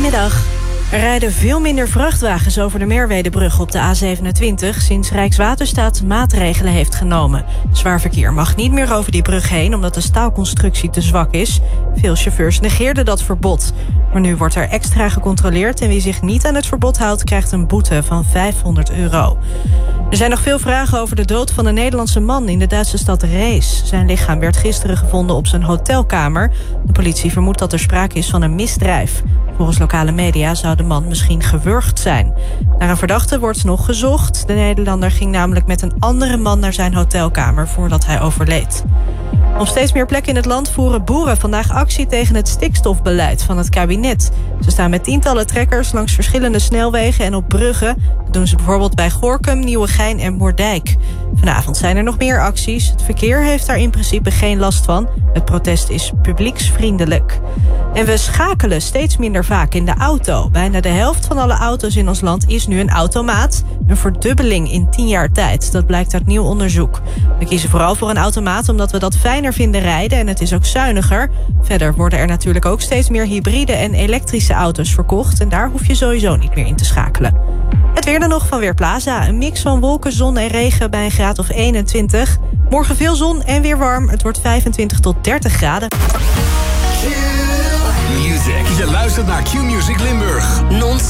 Goedemiddag. Er rijden veel minder vrachtwagens over de Merwedebrug op de A27... sinds Rijkswaterstaat maatregelen heeft genomen. Zwaar verkeer mag niet meer over die brug heen... omdat de staalconstructie te zwak is. Veel chauffeurs negeerden dat verbod. Maar nu wordt er extra gecontroleerd... en wie zich niet aan het verbod houdt... krijgt een boete van €500. Er zijn nog veel vragen over de dood van een Nederlandse man... in de Duitse stad Rees. Zijn lichaam werd gisteren gevonden op zijn hotelkamer. De politie vermoedt dat er sprake is van een misdrijf. Volgens lokale media zou de man misschien gewurgd zijn. Naar een verdachte wordt nog gezocht. De Nederlander ging namelijk met een andere man naar zijn hotelkamer voordat hij overleed. Op steeds meer plekken in het land voeren boeren vandaag actie tegen het stikstofbeleid van het kabinet. Ze staan met tientallen trekkers langs verschillende snelwegen en op bruggen. Dat doen ze bijvoorbeeld bij Gorinchem, Nieuwegein en Moerdijk. Vanavond zijn er nog meer acties. Het verkeer heeft daar in principe geen last van. Het protest is publieksvriendelijk. En we schakelen steeds minder vaak in de auto. Bijna de helft van alle auto's in ons land is nu een automaat. Een verdubbeling in 10 jaar tijd. Dat blijkt uit nieuw onderzoek. We kiezen vooral voor een automaat omdat we dat fijner vinden rijden en het is ook zuiniger. Verder worden er natuurlijk ook steeds meer hybride en elektrische auto's verkocht. En daar hoef je sowieso niet meer in te schakelen. Het weer dan nog van Weerplaza. Een mix van wolken, zon en regen bij een graad of 21. Morgen veel zon en weer warm. Het wordt 25 tot 30 graden. Je luistert naar Q-Music Limburg.